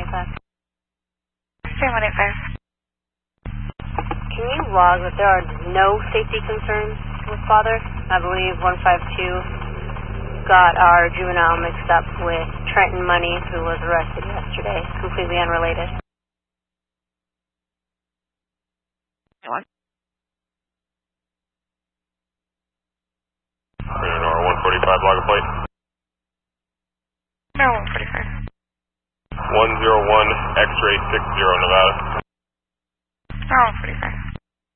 185. Same 185. Can you log that there are no safety concerns with father? I believe 152 got our juvenile mixed up with Trenton Money, who was arrested yesterday, completely unrelated. What? 145 log plate. No, 145. 101 X-ray 60 Nevada. Oh, 145.